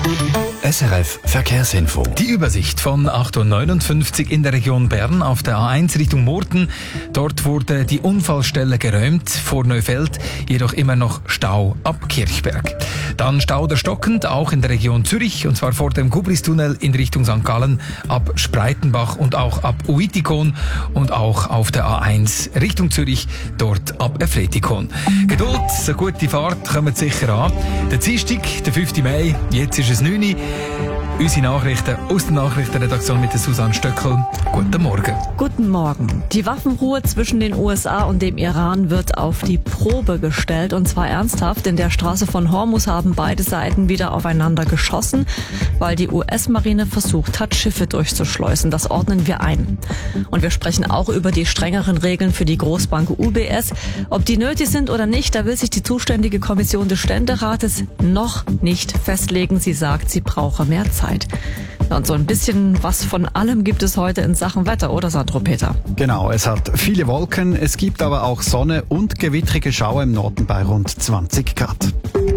SRF Verkehrsinfo. Die Übersicht von 8.59 Uhr in der Region Bern auf der A1 Richtung Murten. Dort wurde die Unfallstelle geräumt, vor Neufeld jedoch immer noch Stau ab Kirchberg. Dann Stau der stockend, auch in der Region Zürich, und zwar vor dem Gubristunnel in Richtung St. Gallen, ab Spreitenbach und auch ab Uitikon und auch auf der A1 Richtung Zürich, dort ab Efretikon. Geduld, so gute Fahrt kommt sicher an. Der Dienstag, der 5. Mai, jetzt ist es 9 Uhr. Unsere Nachrichten aus der Nachrichtenredaktion mit der Susanne Stöckel. Guten Morgen. Guten Morgen. Die Waffenruhe zwischen den USA und dem Iran wird auf die Probe gestellt, und zwar ernsthaft. In der Straße von Hormuz haben beide Seiten wieder aufeinander geschossen, weil die US-Marine versucht hat, Schiffe durchzuschleusen. Das ordnen wir ein. Und wir sprechen auch über die strengeren Regeln für die Großbank UBS. Ob die nötig sind oder nicht, da will sich die zuständige Kommission des Ständerates noch nicht festlegen. Sie sagt, sie brauche mehr Zeit. Und so ein bisschen was von allem gibt es heute in Sachen Wetter, oder Sandro Peter? Genau, es hat viele Wolken, es gibt aber auch Sonne und gewittrige Schauer im Norden bei rund 20 Grad.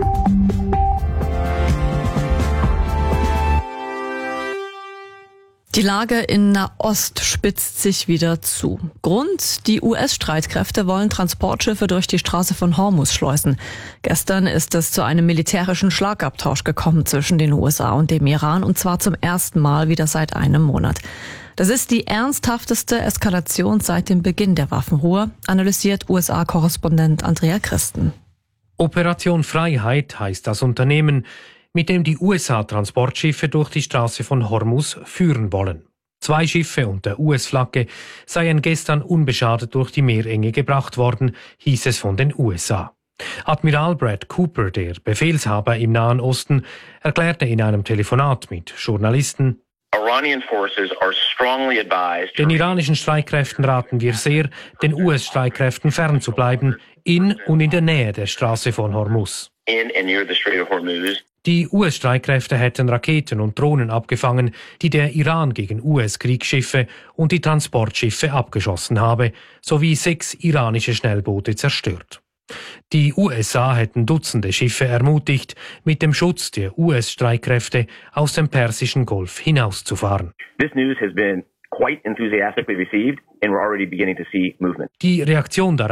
Die Lage in Nahost spitzt sich wieder zu. Grund: die US-Streitkräfte wollen Transportschiffe durch die Straße von Hormuz schleusen. Gestern ist es zu einem militärischen Schlagabtausch gekommen zwischen den USA und dem Iran, und zwar zum ersten Mal wieder seit einem Monat. Das ist die ernsthafteste Eskalation seit dem Beginn der Waffenruhe, analysiert USA-Korrespondent Andrea Christen. Operation Freiheit heißt das Unternehmen, mit dem die USA Transportschiffe durch die Straße von Hormuz führen wollen. 2 Schiffe unter US-Flagge seien gestern unbeschadet durch die Meerenge gebracht worden, hieß es von den USA. Admiral Brad Cooper, der Befehlshaber im Nahen Osten, erklärte in einem Telefonat mit Journalisten: Den iranischen Streitkräften raten wir sehr, den US-Streitkräften fernzubleiben, in und in der Nähe der Straße von Hormuz. Die US-Streitkräfte hätten Raketen und Drohnen abgefangen, die der Iran gegen US-Kriegsschiffe und die Transportschiffe abgeschossen habe, sowie 6 iranische Schnellboote zerstört. Die USA hätten Dutzende Schiffe ermutigt, mit dem Schutz der US-Streitkräfte aus dem Persischen Golf hinauszufahren. This news has been quite enthusiastically received, and we're already beginning to see movement. Die Reaktion darauf